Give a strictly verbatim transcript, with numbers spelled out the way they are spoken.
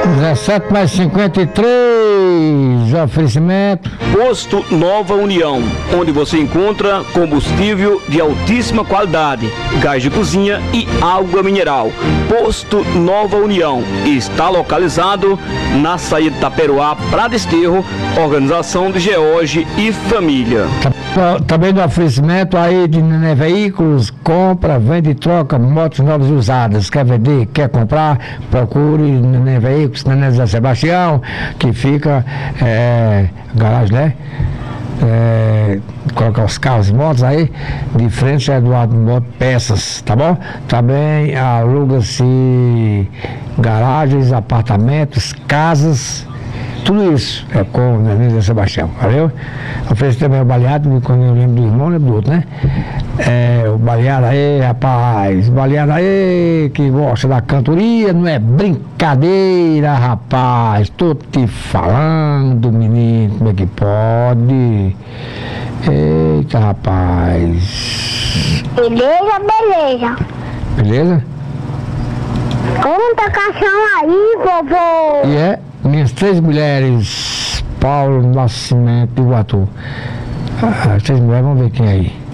dezessete mais cinquenta e três, oferecimento. Posto Nova União, onde você encontra combustível de altíssima qualidade, gás de cozinha e água mineral. Posto Nova União está localizado na saída de Taperoá para Desterro, organização de George e família. Também do oferecimento aí de Nené Veículos, compra, vende e troca motos novas e usadas. Quer vender, quer comprar, procure Nené Veículos, Nené Zé Sebastião, que fica, é, garagem, né? É, colocar os carros e motos aí, de frente a Eduardo Moto Peças, tá bom? Também aluga-se garagens, apartamentos, casas, tudo isso é com o Nenê Sebastião, valeu? Oferece também o baleado, quando eu lembro do irmão, lembro do outro, né? É, o baleado aí, rapaz, baleado aí, que gosta da cantoria, não é brincadeira, rapaz, tô te falando, menino, como é que pode? Eita, rapaz. Beleza, beleza. Beleza? Conta caixão aí, vovô. E é, minhas três mulheres, Paulo Nascimento e Iguatu. Ah, as três mulheres, vamos ver quem é aí.